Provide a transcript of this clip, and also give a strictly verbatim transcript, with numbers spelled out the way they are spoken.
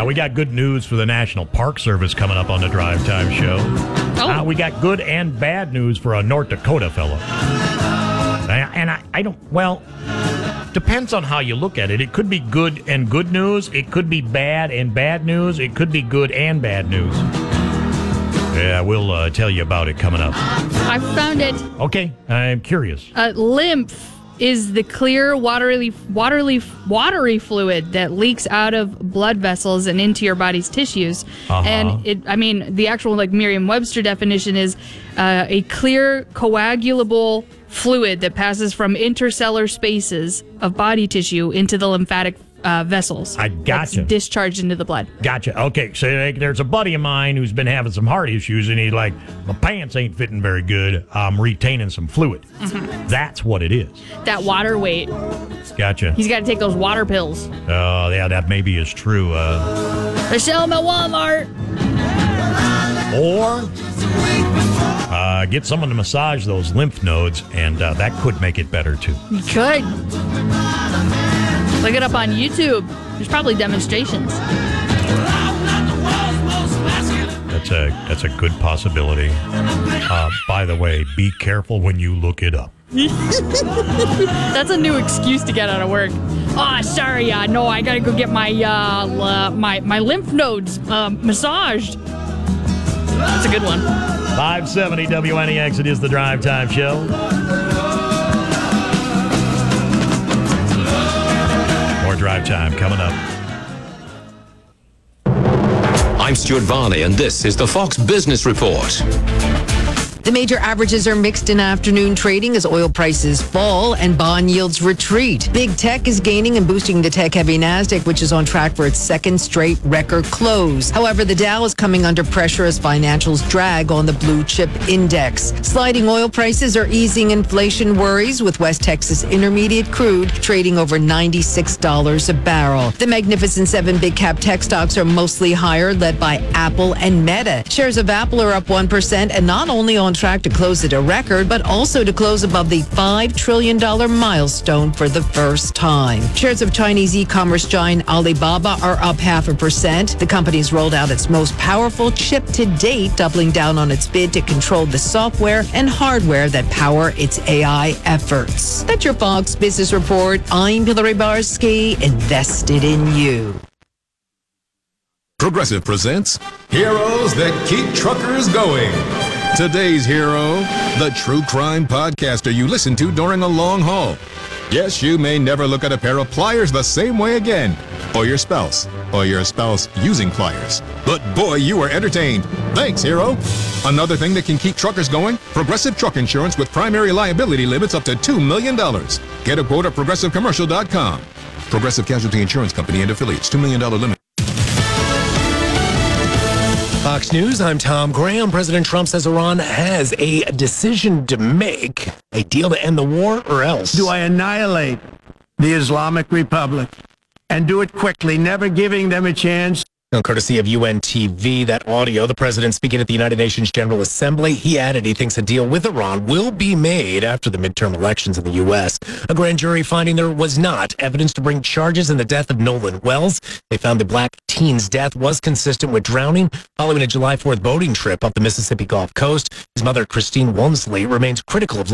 we got good news for the National Park Service coming up on the Drive Time Show. Oh. Uh, we got good and bad news for a North Dakota fellow. And I, I don't, well, depends on how you look at it. It could be good and good news. It could be bad and bad news. It could be good and bad news. Yeah, we'll uh, tell you about it coming up. I found it. Okay, I'm curious. Uh, lymph is the clear, watery, watery, watery fluid that leaks out of blood vessels and into your body's tissues. Uh-huh. And it, I mean, the actual like Merriam-Webster definition is uh, a clear, coagulable fluid that passes from intercellular spaces of body tissue into the lymphatic uh, vessels. I gotcha. That's discharged into the blood. Gotcha. Okay, so like, there's a buddy of mine who's been having some heart issues, and he's like, my pants ain't fitting very good. I'm retaining some fluid. Mm-hmm. That's what it is. That water weight. Gotcha. He's got to take those water pills. Oh, yeah, that maybe is true. Uh, They sell them at Walmart. or uh, get someone to massage those lymph nodes, and uh, that could make it better, too. You could. Look it up on YouTube. There's probably demonstrations. That's a that's a good possibility. Uh, by the way, be careful when you look it up. That's a new excuse to get out of work. Oh, sorry, uh, no, I gotta go get my uh, l- my my lymph nodes uh, massaged. That's a good one. five seventy W N E X, it is the Drive Time Show. More Drive Time coming up. I'm Stuart Varney, and this is the Fox Business Report. The major averages are mixed in afternoon trading as oil prices fall and bond yields retreat. Big tech is gaining and boosting the tech-heavy NASDAQ, which is on track for its second straight record close. However, the Dow is coming under pressure as financials drag on the blue chip index. Sliding oil prices are easing inflation worries, with West Texas Intermediate crude trading over ninety-six dollars a barrel. The Magnificent Seven big cap tech stocks are mostly higher, led by Apple and Meta. Shares of Apple are up one percent and not only on track to close at a record, but also to close above the five trillion dollars milestone for the first time. Shares of Chinese e-commerce giant Alibaba are up half a percent. The company's rolled out its most powerful chip to date, doubling down on its bid to control the software and hardware that power its A I efforts. That's your Fox Business Report. I'm Hillary Barsky, invested in you. Progressive presents Heroes That Keep Truckers Going. Today's hero, the true crime podcaster you listen to during a long haul. Yes, you may never look at a pair of pliers the same way again. Or your spouse. Or your spouse using pliers. But boy, you were entertained. Thanks, hero. Another thing that can keep truckers going, Progressive Truck Insurance with primary liability limits up to two million dollars. Get a quote at progressive commercial dot com. Progressive Casualty Insurance Company and affiliates, two million dollars limit. Fox News, I'm Tom Graham. President Trump says Iran has a decision to make, a deal to end the war or else. Do I annihilate the Islamic Republic and do it quickly, never giving them a chance? On courtesy of U N T V, that audio, the president speaking at the United Nations General Assembly, he added he thinks a deal with Iran will be made after the midterm elections in the U S. A grand jury finding there was not evidence to bring charges in the death of Nolan Wells. They found the black teen's death was consistent with drowning following a July fourth boating trip up the Mississippi Gulf Coast. His mother, Christine Walmsley, remains critical of